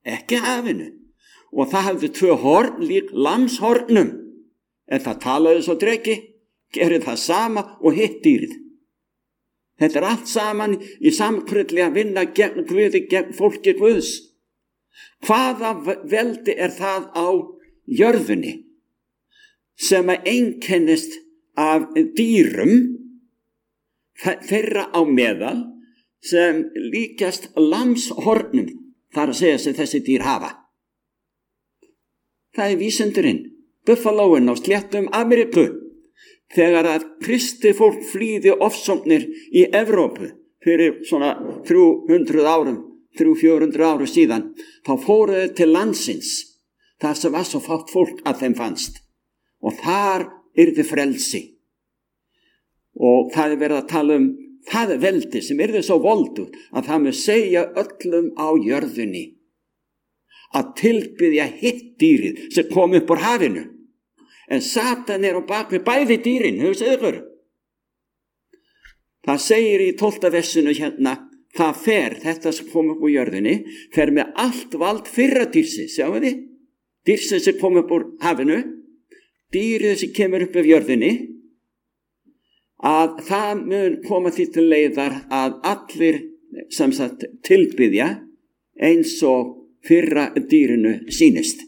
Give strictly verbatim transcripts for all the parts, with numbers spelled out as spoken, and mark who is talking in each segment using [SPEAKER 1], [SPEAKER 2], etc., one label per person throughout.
[SPEAKER 1] ekki hafinu. Og það hafði tvö horn lík lamshornum, en það talaði svo dreki, gerir það sama og hitt dýrið. Þetta er allt saman í samkrulli að vinna gegn Guði, gegn fólki Guðs. Hvaða veldi er það á jörðunni sem að einkennist af dýrum þeirra á meðal sem líkjast lamshornum, þar að segja sem þessi dýr hafa? Það er vísindurinn, buffalóin á sléttum Ameríku, þegar að kristi fólk flýði ofsóknir í Evrópu fyrir svona þrjú hundruð árum, þrjú til fjögur hundruð árum síðan, þá fóruðu til landsins, þar sem var svo fátt fólk að þeim fannst. Og þar yrði frelsi. Og það er verið að tala um það veldi sem yrði svo voldugt að það með segja öllum á jörðunni að tilbiðja hitt dýrið sem kom upp úr hafinu. En Satan er á bak við bæði dýrin, hugsið ykkur. Það segir í tólfta versinu hérna, það fer, þetta sem kom upp úr jörðinni, fer með allt vald fyrra dýrsins, sjáu þið? Dýrsins sem kom upp úr hafinu, dýrið sem kemur upp af jörðinni, að það mun koma því til leiðar að allir sem sagt tilbiðja eins og fyrra dýrinu sýnist.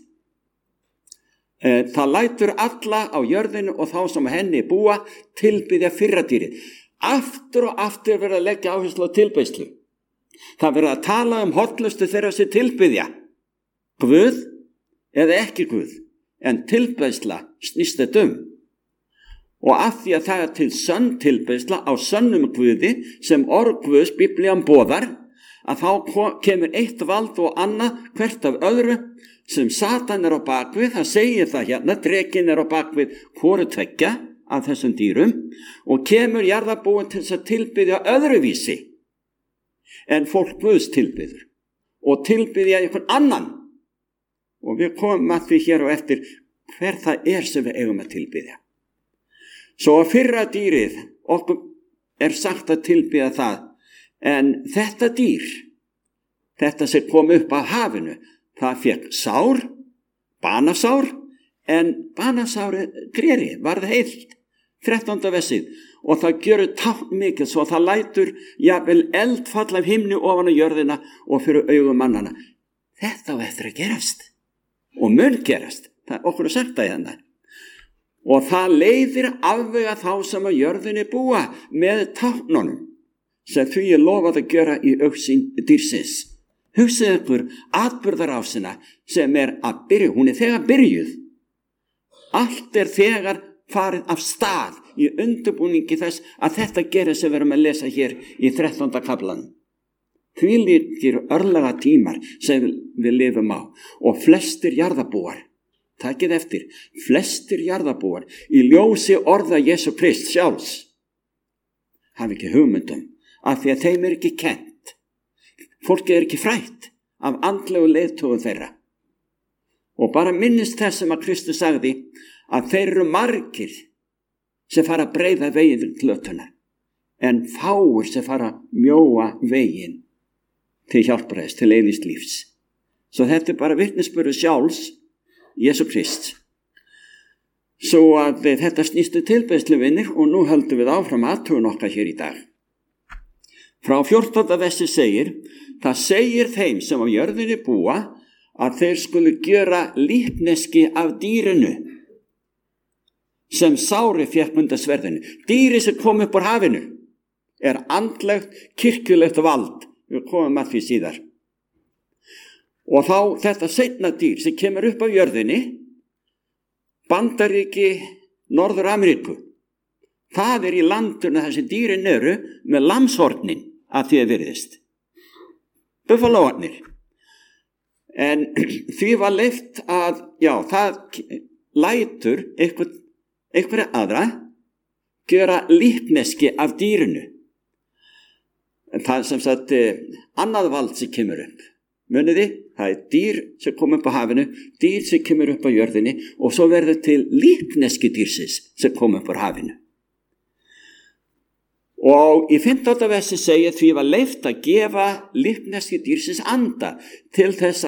[SPEAKER 1] Það lætur alla á jörðinu og þá sem henni búa tilbiðja fyrra dýrið. Aftur og aftur verður að leggja áherslu á tilbeiðslu. Það verður að tala um hollustu þeirra sem tilbiðja. Guð eða ekki Guð, en tilbeiðsla snýst þetta um. Og af því að það er til sönn tilbeiðsla á sönnum Guði sem orð Guðs Biblían boðar, að þá kemur eitt vald og annað hvert af öðru sem Satan er á bakvið, það segir það hérna, drekinn er á bakvið hvoru tveggja af þessum dýrum og kemur jarðarbúin til þess að tilbiðja öðruvísi en fólk Guðs tilbiður og tilbiðja einhvern annan. Og við komum að því hér og eftir hver það er sem við eigum að tilbiðja. Svo að fyrra dýrið, okkur er sagt að tilbiðja það, en þetta dýr, þetta sem kom upp af hafinu, það fekk sár, banasár, en banasári gleri varð heilt, þrettánda versið, og það gjörur tákn mikið svo það lætur jafnvel eldfall af himni ofan á jörðina og fyrir augum mannana. Þetta á eftir að gerast og mun gerast, það okkur er sagt að hérna. Og það leiðir afvega þá sem að jörðinni búa með táknunum sem því er lofað að gera í augsýn dýrsins. Hugsið ykkur atburðarásina sem er að byrja, hún er þegar byrjuð. Allt er þegar farið af stað í undirbúningi þess að þetta gerir sem við erum að lesa hér í þrettánda kaflanum. Því líkir örlaga tímar sem við lifum á og flestir jarðarbúar, takið eftir, flestir jarðarbúar í ljósi orða Jesú Krist sjálfs hafi ekki hugmyndum af því að þeim er ekki kennt. Fólki er ekki frætt af andlegu leiðtogu þeirra. Og bara minnist þess sem að Kristus sagði að þeir eru margir sem fara að breiða veginn til glötuna, en fáir sem fara að mjóa veginn til hjálpræðis, til eilífs lífs. Svo þetta er bara vitnisburður sjálfs Jesú Krist. Svo að þetta snýstu tilbeiðslu vinir og nú höldum við áfram athugun okkar hér í dag. Frá fjórtánda versi segir, það segir þeim sem á jörðinni búa að þeir skulu gjöra líkneski af dýrinu sem sári fékk undan sverðinu. Dýri sem kom upp úr hafinu er andlegt, kirkjulegt vald. Við komum að því síðar. Og þá þetta seinna dýr sem kemur upp af jörðinni, Bandaríki Norður Ameríku, það er í landinu þar sem dýrin eru með lamshornin að því að virðist. Buffalóarnir. En því var leyft að, já, það lætur einhver, einhverja aðra gera líkneski af dýrinu. En það er sem sagt annað vald sem kemur upp. Muniði, það er dýr sem kom upp á hafinu, dýr sem kemur upp á jörðinni og svo verður til líkneski dýrsins sem kom upp á hafinu. Og í fimmtánda versi segir því var leyft að gefa líkneski dýrsins anda til þess